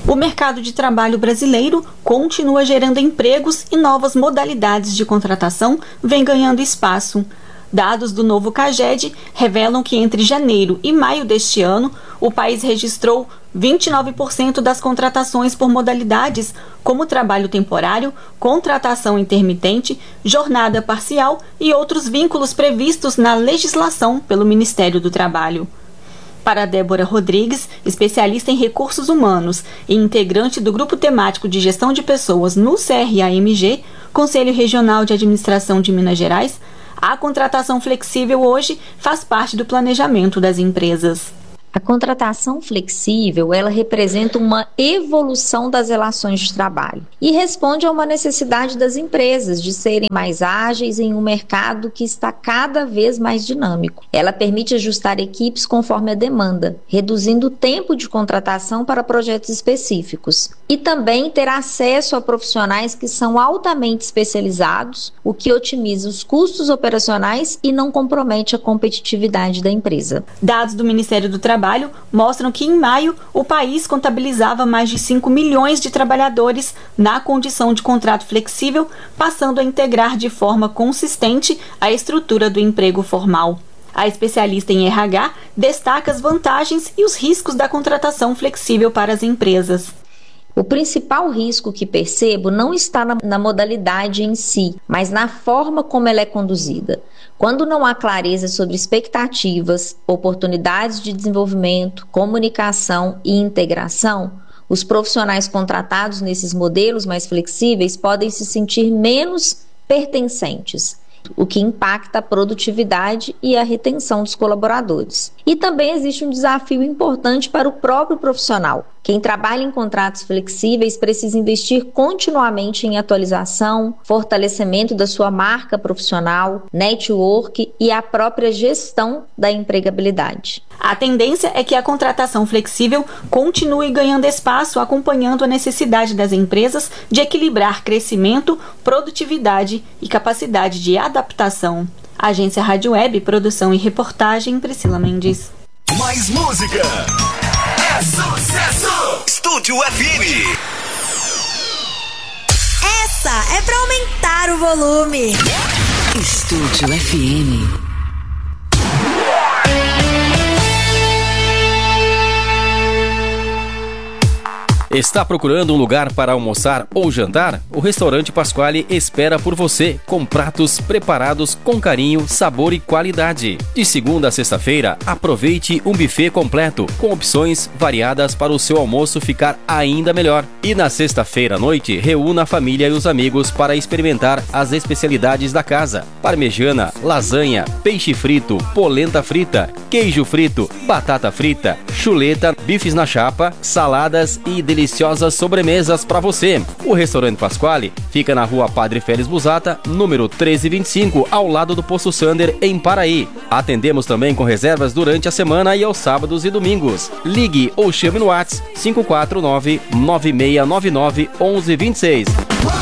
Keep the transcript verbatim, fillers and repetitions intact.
O mercado de trabalho brasileiro continua gerando empregos e novas modalidades de contratação vêm ganhando espaço. Dados do novo CAGED revelam que entre janeiro e maio deste ano, o país registrou vinte e nove por cento das contratações por modalidades, como trabalho temporário, contratação intermitente, jornada parcial e outros vínculos previstos na legislação pelo Ministério do Trabalho. Para Débora Rodrigues, especialista em recursos humanos e integrante do Grupo Temático de Gestão de Pessoas no C R A M G, Conselho Regional de Administração de Minas Gerais, a contratação flexível hoje faz parte do planejamento das empresas. A contratação flexível, ela representa uma evolução das relações de trabalho e responde a uma necessidade das empresas de serem mais ágeis em um mercado que está cada vez mais dinâmico. Ela permite ajustar equipes conforme a demanda, reduzindo o tempo de contratação para projetos específicos e também ter acesso a profissionais que são altamente especializados, o que otimiza os custos operacionais e não compromete a competitividade da empresa. Dados do Ministério do Trabalho Trabalho mostram que em maio o país contabilizava mais de cinco milhões de trabalhadores na condição de contrato flexível, passando a integrar de forma consistente a estrutura do emprego formal. A especialista em R H destaca as vantagens e os riscos da contratação flexível para as empresas. O principal risco que percebo não está na, na modalidade em si, mas na forma como ela é conduzida. Quando não há clareza sobre expectativas, oportunidades de desenvolvimento, comunicação e integração, os profissionais contratados nesses modelos mais flexíveis podem se sentir menos pertencentes, o que impacta a produtividade e a retenção dos colaboradores. E também existe um desafio importante para o próprio profissional. Quem trabalha em contratos flexíveis precisa investir continuamente em atualização, fortalecimento da sua marca profissional, network e a própria gestão da empregabilidade. A tendência é que a contratação flexível continue ganhando espaço, acompanhando a necessidade das empresas de equilibrar crescimento, produtividade e capacidade de adaptação. Agência Rádio Web, produção e reportagem, Priscila Mendes. Mais música! É sucesso! Estúdio F M. Essa é pra aumentar o volume. Estúdio F M. Está procurando um lugar para almoçar ou jantar? O Restaurante Pasquale espera por você, com pratos preparados com carinho, sabor e qualidade. De segunda a sexta-feira, aproveite um buffet completo, com opções variadas para o seu almoço ficar ainda melhor. E na sexta-feira à noite, reúna a família e os amigos para experimentar as especialidades da casa: parmegiana, lasanha, peixe frito, polenta frita, queijo frito, batata frita, chuleta, bifes na chapa, saladas e deliciosas sobremesas para você. O Restaurante Pasquale fica na Rua Padre Félix Busata, número treze vinte e cinco, ao lado do Poço Sander, em Paraí. Atendemos também com reservas durante a semana e aos sábados e domingos. Ligue ou chame no WhatsApp cinco quatro nove, nove seis nove nove, um um dois seis.